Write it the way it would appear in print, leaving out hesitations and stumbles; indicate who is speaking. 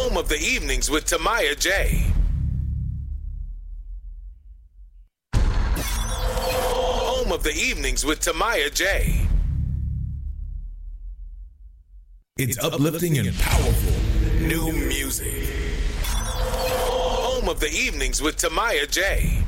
Speaker 1: Home of the Evenings with Tamaya J. Home of the Evenings with Tamaya J. It's uplifting and powerful. New music. Home of the Evenings with Tamaya J.